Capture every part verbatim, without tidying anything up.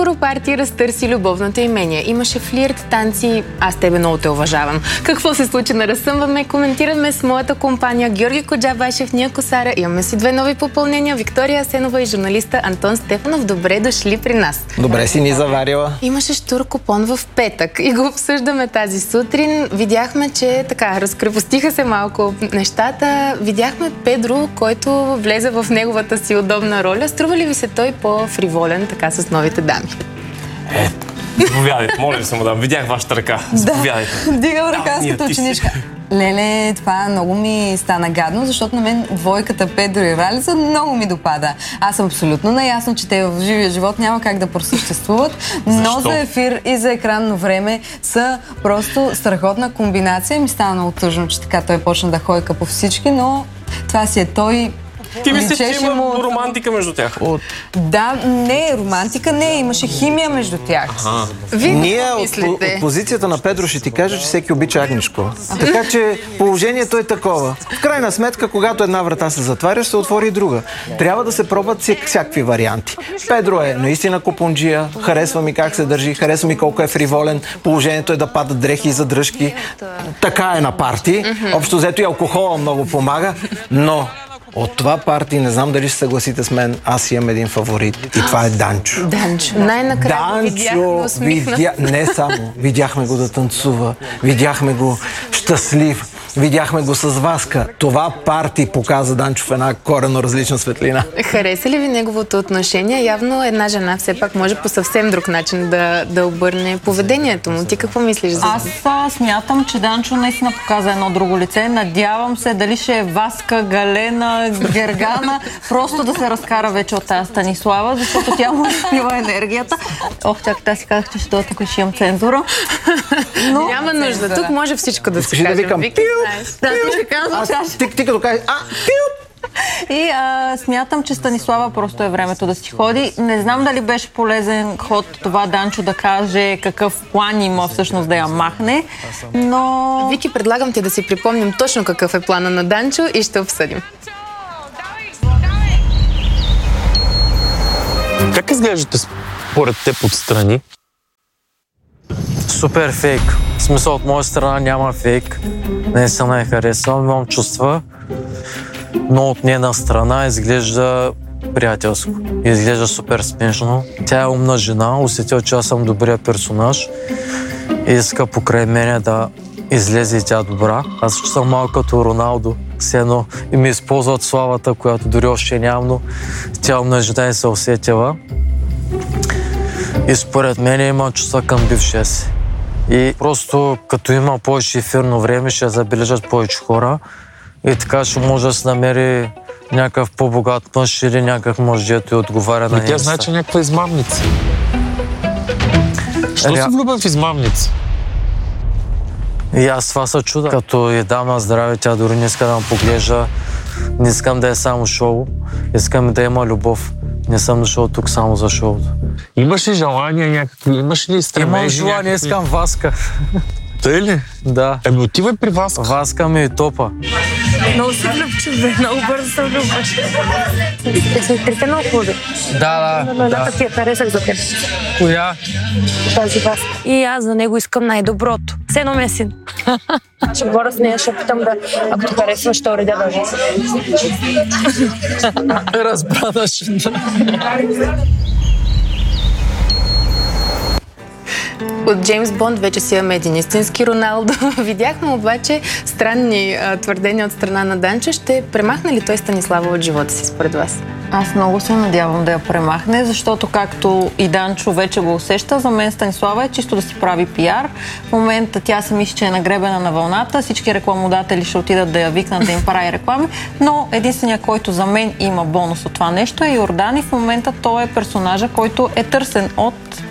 Второ парти разтърси любовното имение. Имаше флирт, танци, аз тебе много те уважавам. Какво се случи на Разсъмваме? Коментираме с моята компания Георги Коджабашев, Ния Косара. Имаме си две нови попълнения. Виктория Асенова и журналиста Антон Стефанов. Добре дошли при нас. Добре си ни заварила. Имаше щур купон в петък и го обсъждаме тази сутрин. Видяхме, че така, разкрепостиха се малко нещата. Видяхме Педро, който влезе в неговата си удобна роля. Струва ли ви се той по-фриволен така с новите дами? Е, заповядайте, моля ви се, мадам. Видях вашата ръка. Заповядайте. Да, дигам ръка с като ученичка. Леле, това много ми стана гадно, защото на мен двойката Педро и Ралица много ми допада. Аз съм абсолютно наясно, че те в живия живот няма как да просъществуват, но Защо? за ефир и за екранно време са просто страхотна комбинация. Ми стана много тъжно, че така той почна да хойка по всички, но това си е той. Ти мислиш, че Личеше има му... романтика между тях? От... Да, не, романтика не, имаше химия между тях. Вие Ние какво от, мислите? от позицията на Педро ще ти кажа, че всеки обича Агнешко. Така че положението е такова. В крайна сметка, когато една врата се затваря, ще се отвори и друга. Трябва да се пробват всякакви варианти. Педро е наистина купонджия, харесва ми как се държи, харесва ми колко е фриволен, положението е да падат дрехи и задръжки. Така е на парти. Общо взето и алкохола много помага, но от това парти, не знам дали ще съгласите с мен, аз имам един фаворит и това е Данчо. Данчо. Най-накрая го видяхме усмихнат. видя... не само, видяхме го да танцува, видяхме го щастлив, видяхме го с Васка. Това парти показа Данчо в една коренно различна светлина. Хареса ли ви неговото отношение? Явно една жена все пак може по съвсем друг начин да, да обърне поведението му. Ти какво мислиш за това? Аз а, смятам, че Данчо наистина показа едно друго лице. Надявам се дали ще е Васка, Галена, Гергана, просто да се разкара вече от тази Станислава, защото тя му изпива енергията. Ох, чак, аз си казах, че ще дойда, ако ще имам цензура. Но... Няма нужда. Тук може всичко да се Искаш каже. да викам Вики, пиу, знаеш. Да, ти ще казвам, че аз Ти, ти като кажеш, а, пиу! И а, смятам, че Станислава просто е времето да си ходи. Не знам дали беше полезен ход това Данчо да каже какъв план има всъщност да я махне, но... Вики, предлагам ти да си припомним точно какъв е плана на Данчо и ще обсъдим. Как изглеждате според теб отстрани? Супер фейк. В смисъл, от моя страна няма фейк. Не се не харесвам, имам чувства. Но от нейна страна изглежда приятелско. Изглежда супер смешно. Тя е умна жена, усетил, че аз съм добрия персонаж. И иска покрай мене да излезе и тя добра. Аз ще съм малко като Роналдо. Все едно и ми използват славата, която дори още нямам, но тя умна жена и се усетила. И според мен има чувства към бившия си. И просто като има повече ефирно време, ще забележат повече хора. И така ще може да се намери някакъв по-богат мъж или някакъв мъж, дето и отговаря на нея. Тя знае, че е някаква измамница. Що Ря... се влюбен в измамница? И аз това се чуда. Като я дам на здраве, тя дори не иска да ме поглежда. Не искам да е само шоу. Искам да има любов. Не съм дошъл тук само за шоуто. Имаш ли желания някакви? Имаш ли стремежи? Имам желание, някакви? искам Васка. Тъй ли? Да. Еми отивай при Васка. Васка ми и топа. Много се влюбчив, бе. Много бързо се влюбваш. Са трите много хубави. Да, да, Но да. едната ти я харесах за теб. Коя? Тази вас. И аз за него искам най-доброто. Все едно ме е син. Ще говоря с нея, ще питам да, ако те харесва, ще уредя да ви. Разбрадаш. От Джеймс Бонд вече си имаме един истински Роналдо. Видяхме обаче странни а, твърдения от страна на Данчо. Ще премахне ли той Станислава от живота си, според вас? Аз много се надявам да я премахне, защото както и Данчо вече го усеща, за мен Станислава е чисто да си прави пиар. В момента тя се мисли, че е нагребена на вълната, всички рекламодатели ще отидат да я викнат да им прави реклами, но единственият, който за мен има бонус от това нещо е Йордан и в момента той е персонажа, който е търсен от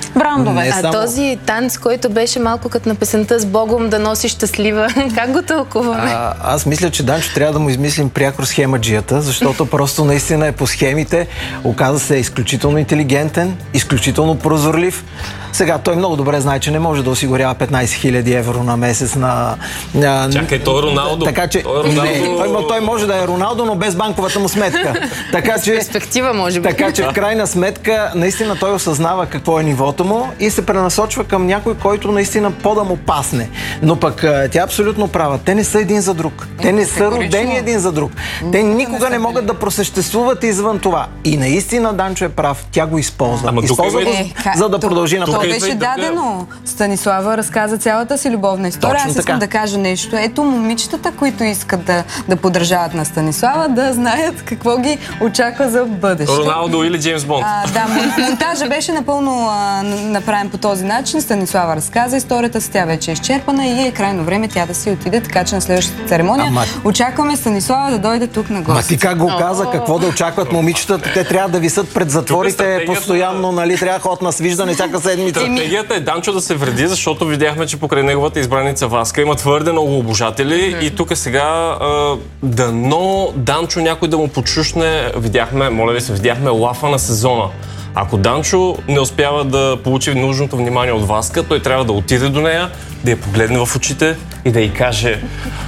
Брандове. Не А само... този танц, който беше малко като на песента с Богом да носи щастлива, как го тълкуваме? А, аз мисля, че Данчо трябва да му измислим пряко схемаджията, защото просто наистина е по схемите. Оказа се изключително интелигентен, изключително прозорлив. Сега той много добре знае, че не може да осигурява петнайсет хиляди евро на месец на... на... Чакай, той е Роналдо. Така че... Той, е Роналдо... Не, той, той може да е Роналдо, но без банковата му сметка. Така че... Перспектива, може би. Така че в крайна сметка наистина той осъзнава какво е нивото му и се пренасочва към някой, който наистина по-да му пасне. Но пък тя е абсолютно права. Те не са един за друг. Те не са родени един за друг. Те никога не могат да просъществуват извън това. И наистина Данчо е прав. Тя го използва. Ама използва го, е, за да продължи То напред. беше дадено. Станислава разказа цялата си любовна история. Точно Аз искам така. да кажа нещо. Ето момичетата, които искат да, да поддържават на Станислава, да знаят какво ги очаква за бъдеще. Роналдо или Джеймс Бонд. А, да, монтажа беше напълно а, направен по този начин. Станислава разказа историята си, тя вече е изчерпана и е крайно време тя да си отиде, така че на следващата церемония Ама... очакваме Станислава да дойде тук на Ма гост. ти как го каза, какво да очакват момичетата? Те трябва да висят пред затворите стратегията- постоянно, нали? Трябва ход на свиждане всяка седмица. Стратегията е Данчо да се вреди, защото видяхме, че покрай неговата избраница Васка има твърде много обожатели mm-hmm. и тук сега а, дано Данчо някой да му почушне, видяхме, моля ви се, видяхме лафа на сезона. Ако Данчо не успява да получи нужното внимание от Васка, той трябва да отиде до нея, да я погледне в очите и да й каже: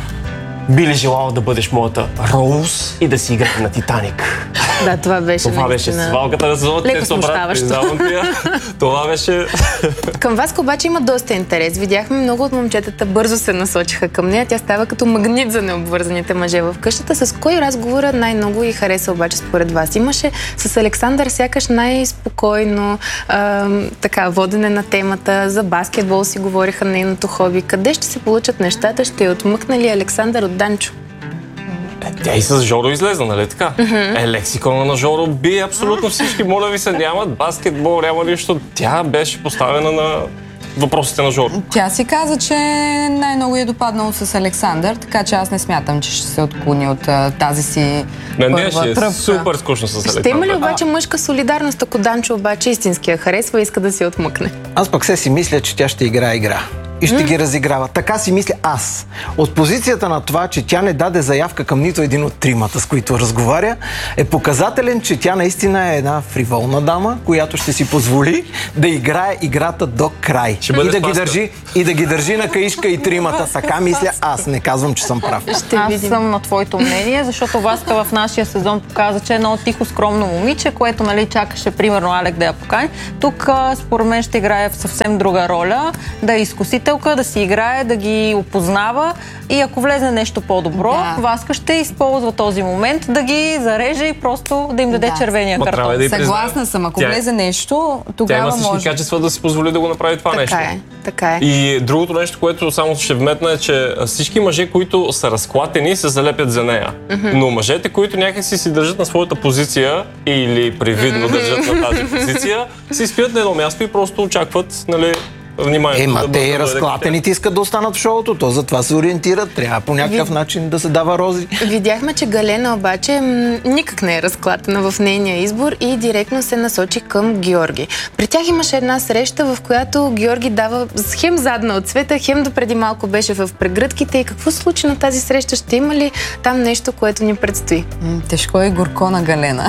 би ли желала да бъдеш моята Роуз и да си играе на Титаник? Да, това беше Това беше наистина свалката на сезона. леко Те са брат, смущаващо. признавам ти я. Това беше... Към вас обаче има доста интерес. Видяхме, много от момчетата бързо се насочиха към нея. Тя става като магнит за необвързаните мъже в къщата. С кой разговора най-много и хареса обаче според вас? Имаше с Александър сякаш най-спокойно а, така, водене на темата. За баскетбол си говориха нейното хоби. Къде ще се получат нещата? Ще я отмъкне ли Александър от Данчо? Тя и с Жоро излезна, нали така? Mm-hmm. Е, лексикона на Жоро би абсолютно всички. Моля ви се, нямат баскетбол, няма нищо. Тя беше поставена на въпросите на Жоро. Тя си каза, че най-много е допаднало с Александър, така че аз не смятам, че ще се отклони от а, тази си На нея първа ще е тръпка. супер скучно с Александър. Ще има ли обаче мъжка солидарност, ако Данчо обаче истинския харесва и иска да се отмъкне? Аз пък се си мисля, че тя ще играе игра. И ще mm. ги разиграва. Така си мисля аз. От позицията на това, че тя не даде заявка към нито един от тримата, с които разговаря, е показателен, че тя наистина е една фриволна дама, която ще си позволи да играе играта до край. И да, ги държи, и да ги държи на каишка и тримата. Така мисля аз. Не казвам, че съм прав. Ще Аз видим. съм на твоето мнение, защото Васка в нашия сезон показа, че е едно тихо, скромно момиче, което, нали, чакаше примерно Алек да я покани. Тук според мен ще играе в съвсем друга роля, да е изкусителка, да си играе, да ги опознава и ако влезе нещо по-добро, Да. Васка ще използва този момент да ги зареже и просто да им даде Да. червения Ма, трябва картон. да й Съгласна признаем. съм. Ако Тя- влезе нещо, Тя тогава има всички може. качества да си позволи да го направи това нещо. Така е, така е. И другото нещо, което само ще вметна е, че всички мъже, които са разклатени, се залепят за нея. Mm-hmm. Но мъжете, които някакси си държат на своята позиция или привидно mm-hmm. държат на тази позиция, си спят на едно място и просто очакват, нали, вниманието. Ема, да те бъде- и да бъде разклатените искат да останат в шоуто. То затова се ориентират. Трябва по някакъв Ви- начин да се дава рози. Видяхме, че Галена обаче м, никак не е разклатена в нейния избор и директно се насочи към Георги. При тях имаше една среща, в която Георги дава хем задна от света, хем допреди малко беше в прегръдките. И какво се случи на тази среща? Ще има ли там нещо, което ни предстои? М, Тежко и горко на Галена.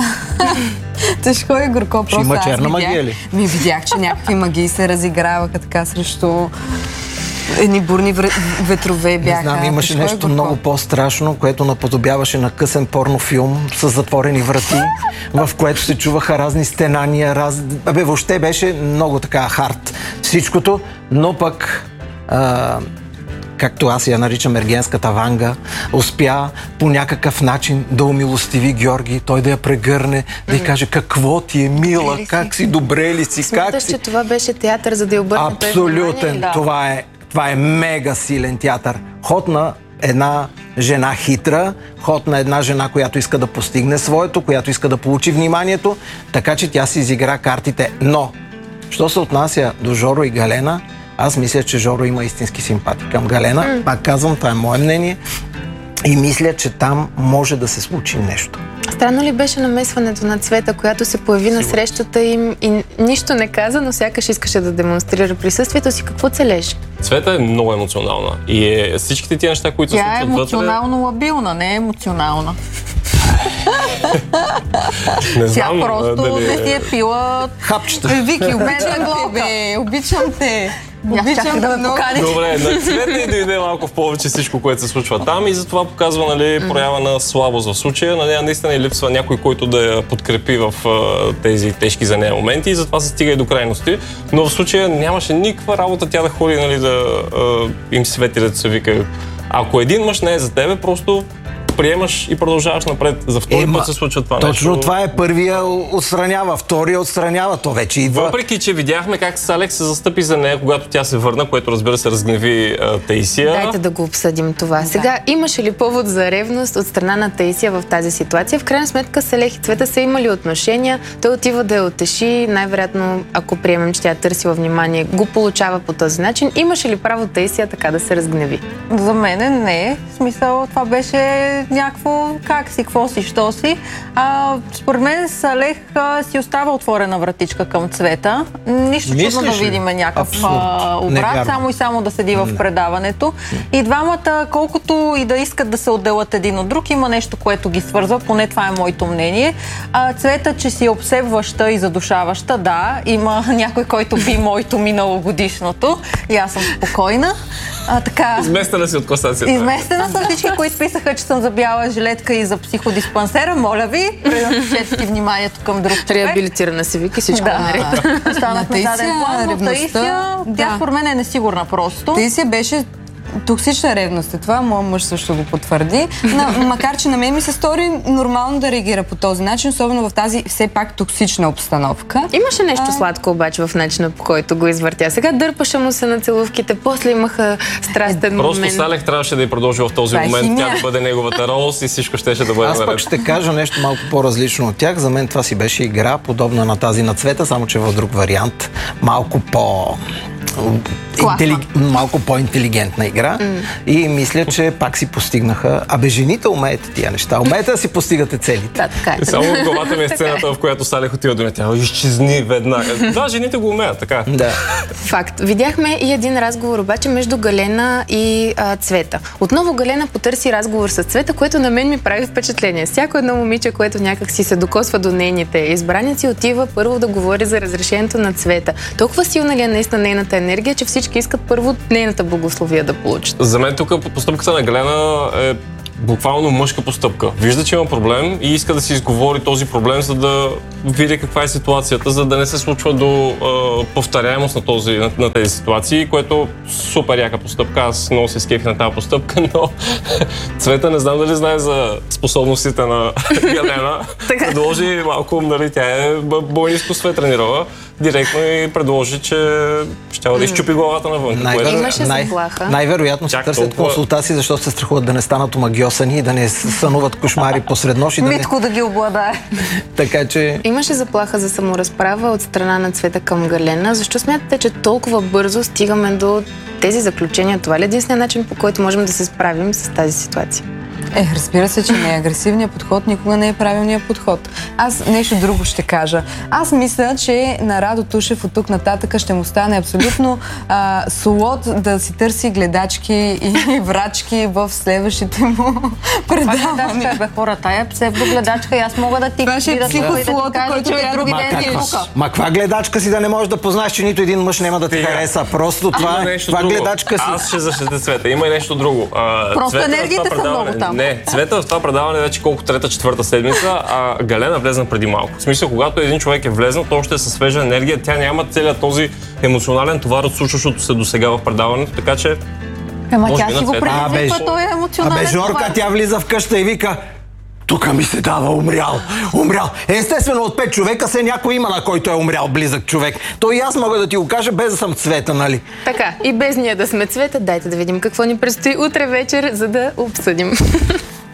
Тежко и горко. Просто има аз черна видях- магия ли? Ми видях, че някакви магии се разиграваха така срещу едни бурни вре- ветрове бяха. Не знам, имаше Тежко и нещо горко. много по-страшно, което наподобяваше на късен порнофилм с затворени врати, в което се чуваха разни стенания, раз... Абе, въобще беше много така хард всичкото, но пък а, както аз я наричам ергенската ванга, успя по някакъв начин да умилостиви Георги, той да я прегърне, да й каже какво ти е мила, как си, добре ли си, как Смяташ, си. че това беше театър, за да я обърне той внимание? Абсолютен. Да. Това е, това е мега силен театър. Ход на една жена хитра, ход на една жена, която иска да постигне своето, която иска да получи вниманието, така че тя си изигра картите. Но, що се отнася до Жоро и Галена, аз мисля, че Жоро има истински симпатии към Галена. Mm. Пак казвам, това е мое мнение. И мисля, че там може да се случи нещо. Странно ли беше намесването на Цвета, която се появи на срещата им и нищо не каза, но сякаш искаше да демонстрира присъствието си? Какво целеше? Цвета е много емоционална и е, всичките тия неща, които се Тя случват е вътре... емоционално лабилна, не е емоционална. Не Тя знам просто дали... не си е пила... Хапчета. Вики, обичам те, бе, обичам те. Аз чаках да ме покани. Добре, на Цвета и дойде малко в повече всичко, което се случва там и затова показва, нали, проява на слабост в случая. На нея наистина липсва някой, който да я подкрепи в а, тези тежки за нея моменти и затова се стига и до крайности. Но в случая нямаше никаква работа тя да ходи, нали, да а, им свети, да се вика. Ако един мъж не е за тебе, просто приемаш и продължаваш напред. За втори Ема, път се случва това точно нещо. Точно това е първия отстранява, втория отстранява, то вече идва. Въпреки, че видяхме как Салех се застъпи за нея, когато тя се върна, което разбира се разгневи а, Таисия. Дайте да го обсъдим това. Да. Сега, имаше ли повод за ревност от страна на Таисия в тази ситуация? В крайна сметка Салех и Цвета са имали отношения, той отива да я утеши, най-вероятно, ако приемем, че тя търсила внимание, го получава по този начин. Имаше ли право Таисия така да се разгневи? За мен не. В смисъл, това беше някакво как си, какво си, що си. А, според мен Салех а, си остава отворена вратичка към Цвета. Нищо Мислиш чудно да ли? видим някакъв а, обрат, Невярно. само и само да седи в предаването. И двамата, колкото и да искат да се отделят един от друг, има нещо, което ги свързва, поне това е моето мнение. А, Цвета, че си обсебваща и задушаваща, да, има някой, който би моето миналогодишното и аз съм спокойна. А, така... Изместена си от класацията. Изместена са всички, които писаха, че съм за бяла жилетка и за психодиспансера. Моля ви, предназначете вниманието към друг човек. Реабилитирана си, Вики, всичко Да. е наред. Останах на заден план, но ревността, Таисия, тя да. според мен е несигурна просто. Таисия беше токсична ревност. Това моят мъж също го потвърди. На, макар, че на мен ми се стори нормално да реагира по този начин, особено в тази все пак токсична обстановка. Имаше нещо А... сладко обаче в начина, по който го извъртя. Сега дърпаше му се на целувките, после имаха страстен Просто момент. Салех трябваше да й продължи в този Това е момент, химия. тя да бъде неговата Роуз и всичко щеше да бъде Аз наред. пък ще кажа нещо малко по-различно от тях. За мен това си беше игра, подобна на тази на Цвета, само че в друг вариант. Малко по... Интелиг... малко по-интелигентна игра mm. и мисля, че пак си постигнаха. Абе, жените умеете тия неща. Умеете да си постигате целите. Да, така е. Само в главата ми е сцената, в която Салех отива до нея. Тя изчезни веднага. Да, жените го умеят, така. Да. Факт. Видяхме и един разговор обаче между Галена и а, Цвета. Отново Галена потърси разговор с Цвета, което на мен ми прави впечатление. Всяко едно момиче, което някак си се докосва до нейните избраници, отива първо да говори за разрешението на Цвета. Толкова силна ли е наистина нейната енергия, че всички искат първо нейната благословия да получат. За мен тук постъпката на Галена е буквално мъжка постъпка. Вижда, че има проблем и иска да си изговори този проблем, за да види каква е ситуацията, за да не се случва до е, повторяемост на, този, на, на тези ситуации, което супер яка постъпка. Аз много се скефи на тази постъпка, но Цвета не знам дали знае за способностите на Галена. Предложи малко, нали, тя е бойниско свет тренирала. Директно и предложи, че ще да изчупи главата навън. Най-веро... Имаше Най- заплаха. Най-вероятно се Чак търсят толкова... консултации, защото се страхуват да не станат омагьосани и да не сънуват кошмари посред нощ. И да не... Митко да ги обладае. Така че... Имаше заплаха за саморазправа от страна на Цвета към Галена. Защо смятате, че толкова бързо стигаме до тези заключения? Това ли е единственият начин, по който можем да се справим с тази ситуация? Е, разбира се, че не е агресивният подход, никога не е правилният подход. Аз нещо друго ще кажа. Аз мисля, че на Радо Тушев от тук нататък ще му стане абсолютно а, слот да си търси гледачки и врачки в следващите му предавания. Това бе хора, тая псевдогледачка и аз мога да ти Това ще е да психофлота, да който кажа, че трябва други да ден ти Каква? пука. Ма каква гледачка си да не можеш да познаеш, че нито един мъж няма да те Тега. хареса? Просто това е. нещо Това друго. гледачка си. Аз ще защитя Цвета. Има и нещо друго. А, Просто Цвета в енергиите това са предаване- много там. Не, Цвета в това предаване вече колко трета, четвърта седмица, а Галена влезна преди малко. В смисъл, когато един човек е влезнал, то още е със свежа енергия, тя няма целият този емоционален товар от случващото се до сега в предаването, така че Ема може тя би си на го Цвета. А, бе, предизвиква, той е емоционален. Абе, Жорка, това. тя влиза в къща и вика: тук ми се дава умрял, умрял. Естествено, от пет човека се някой има, на който е умрял близък човек. То и аз мога да ти го кажа, без да съм Цвета, нали? Така, и без ние да сме Цвета, дайте да видим какво ни предстои утре вечер, за да обсъдим.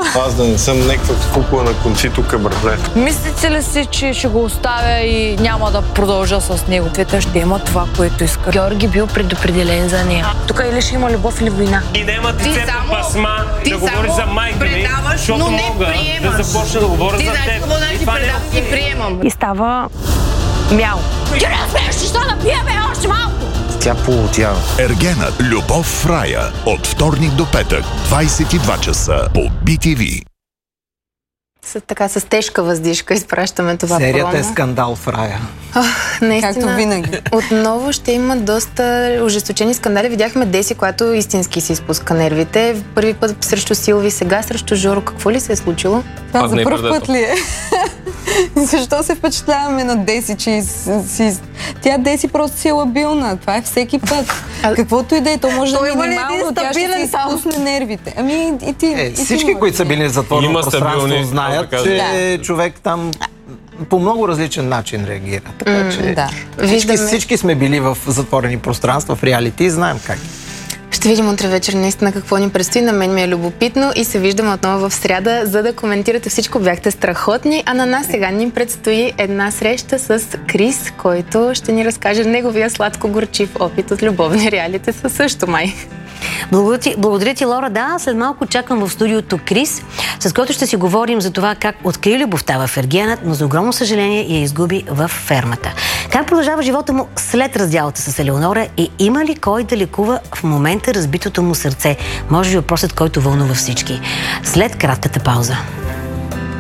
Аз да не съм някаква кукла на концито кабарле. Мислите ли си, че ще го оставя и няма да продължа с него? Цвета ще има това, което иска. Георги бил предопределен за нея. Тук или ще има любов или война. И нема ти цепа пасма да говориш за майка ми, защото но не мога приемаш. да започна да говоря Ти за знаеш теб. какво значи предавам и приемам. И става мяу. Ти не смееш, защо да пиеме още малко? Тя полудява. Ергенът. Любов в рая. От вторник до петък, двайсет и два часа по Би Ти Ви. С, така, с тежка въздишка изпращаме това промо. Серията е скандал в рая. Ох, наистина. Както винаги. Отново ще има доста ожесточени скандали. Видяхме Деси, която истински си изпуска нервите. Първи път срещу Силви, сега срещу Жоро. Какво ли се е случило? Това за не е първ предето. път ли е? Защо се впечатляваме на Деси, че си... Тя Деси просто си е лабилна. Това е всеки път. А... Каквото и да е, то може да Той има ли минимално, един тя ще си стабилен сам? изпусне нервите. Ами и ти... Е, и ти всички, имаш. които са били в затворено Има пространство, стабилни, знаят, да, че да. човек там по много различен начин реагира. Така М, че да. всички, Виждаме- всички сме били в затворени пространства, в реалити и знаем как. Ще видим утре вечер наистина какво ни предстои. На мен ми е любопитно и се виждаме отново в сряда, за да коментирате всичко. Бяхте страхотни, а на нас сега ни предстои една среща с Крис, който ще ни разкаже неговия сладко-горчив опит от любовни реалити със също май. Благодаря ти, благодаря ти, Лора. Да, след малко чакам в студиото Крис, с който ще си говорим за това как откри любовта в Ергенът, но за огромно съжаление я изгуби в фермата. Как продължава живота му след разделата с Елеонора и има ли кой да лекува в момента разбитото му сърце? Може би въпросът, който вълнува всички. След кратката пауза.